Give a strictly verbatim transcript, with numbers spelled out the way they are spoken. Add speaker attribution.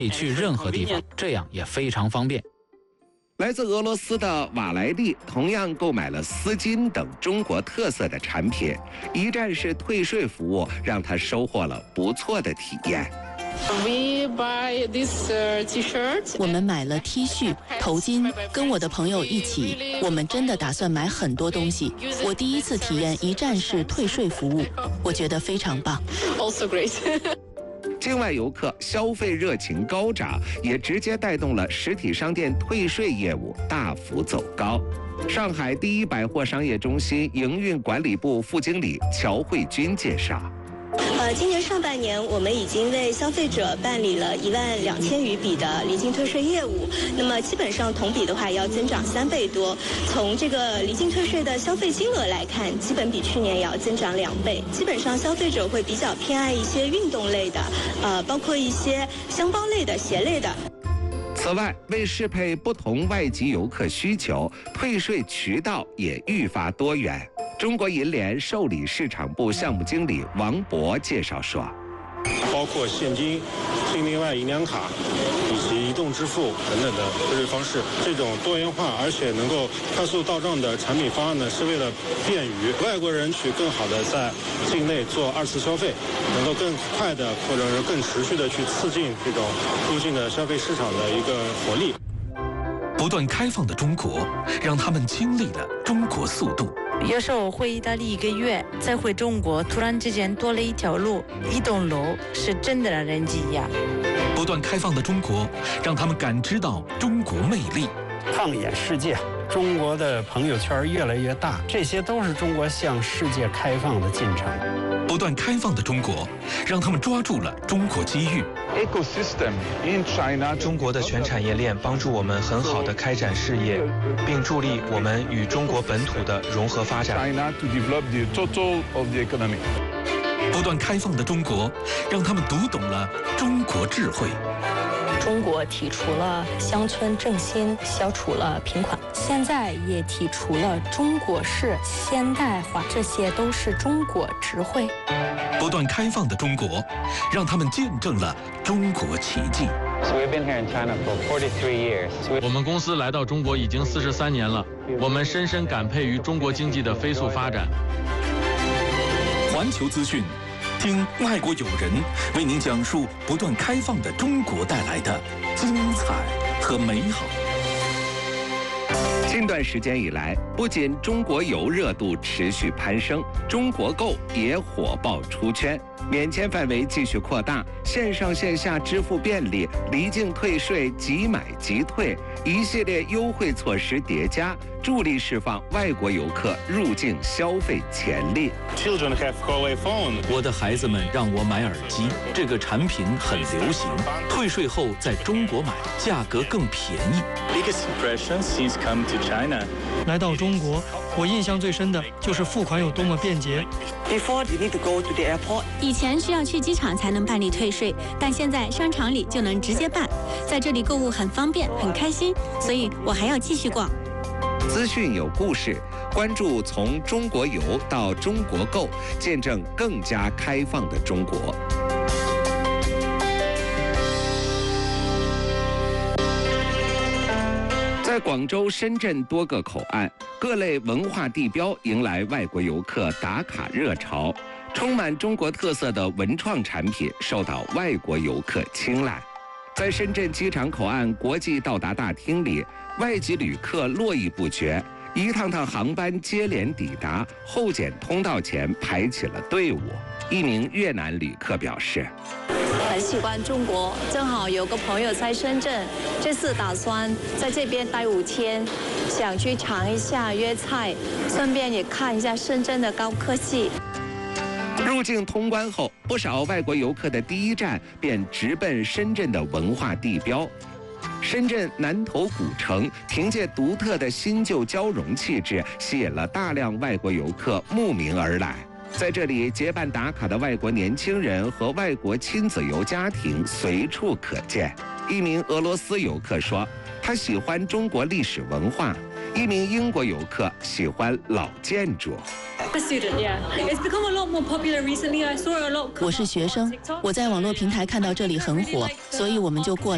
Speaker 1: 以去任何地方，这样也非常方便。
Speaker 2: 来自俄罗斯的瓦莱利同样购买了丝巾等中国特色的产品，一站式退税服务让他收获了不错的体验。
Speaker 3: 我们买了 T 恤、头巾，跟我的朋友一起，我们真的打算买很多东西。我第一次体验一站式退税服务，我觉得非常棒。
Speaker 4: Also great
Speaker 2: 境外游客消费热情高涨，也直接带动了实体商店退税业务大幅走高。上海第一百货商业中心营运管理部副经理乔慧君介绍。
Speaker 5: 呃，今年上半年，我们已经为消费者办理了一万两千余笔的离境退税业务。那么基本上同比的话要增长三倍多。从这个离境退税的消费金额来看，基本比去年也要增长两倍。基本上消费者会比较偏爱一些运动类的，呃，包括一些箱包类的、鞋类的。
Speaker 2: 此外，为适配不同外籍游客需求，退税渠道也愈发多元。中国银联受理市场部项目经理王博介绍说，
Speaker 6: 包括现金、境内外银两卡以及移动支付等等的退税方式，这种多元化而且能够快速到账的产品方案呢，是为了便于外国人去更好的在境内做二次消费，能够更快的或者是更持续的去刺激这种入境的消费市场的一个活力。
Speaker 7: 不断开放的中国，让他们经历了中国速度。
Speaker 8: 有时候回意大利一个月，再回中国，突然之间多了一条路、一栋楼，是真的让人惊讶。
Speaker 7: 不断开放的中国，让他们感知到中国魅力。
Speaker 9: 放眼世界，中国的朋友圈越来越大，这些都是中国向世界开放的进程。
Speaker 7: 不断开放的中国，让他们抓住了中国机遇。
Speaker 10: 中国的全产业链帮助我们很好的开展事业，并助力我们与中国本土的融合发展。
Speaker 7: 不断开放的中国，让他们读懂了中国智慧。
Speaker 11: 中国提出了乡村振兴，消除了贫困，现在也提出了中国式现代化，这些都是中国智慧。
Speaker 7: 不断开放的中国，让他们见证了中国奇迹。
Speaker 12: 我们公司来到中国已经四十三年了，我们深深感佩于中国经济的飞速发展。
Speaker 7: 环球资讯，听外国友人为您讲述不断开放的中国带来的精彩和美好。
Speaker 2: 近段时间以来，不仅中国游热度持续攀升，中国购也火爆出圈，免签范围继续扩大，线上线下支付便利，离境退税即买即退，一系列优惠措施叠加，助力释放外国游客入境消费潜力。
Speaker 13: 我的孩子们让我买耳机，这个产品很流行，退税后在中国买，价格更便宜。
Speaker 14: 来到中国，我印象最深的就是付款有多么便捷。
Speaker 15: 以前需要去机场才能办理退税，但现在商场里就能直接办，在这里购物很方便，很开心，所以我还要继续逛。
Speaker 2: 资讯有故事，关注从中国游到中国购，见证更加开放的中国。在广州、深圳多个口岸，各类文化地标迎来外国游客打卡热潮，充满中国特色的文创产品受到外国游客青睐。在深圳机场口岸国际到达大厅里，外籍旅客络绎不绝，一趟趟航班接连抵达，候检通道前排起了队伍。一名越南旅客表示，
Speaker 16: 很喜欢中国，正好有个朋友在深圳，这次打算在这边待五天，想去尝一下粤菜，顺便也看一下深圳的高科技。
Speaker 2: 入境通关后，不少外国游客的第一站便直奔深圳的文化地标。深圳南头古城凭借独特的新旧交融气质，吸引了大量外国游客慕名而来。在这里结伴打卡的外国年轻人和外国亲子游家庭随处可见。一名俄罗斯游客说，他喜欢中国历史文化；一名英国游客喜欢老建筑。
Speaker 3: 我是学生，我在网络平台看到这里很火，所以我们就过来。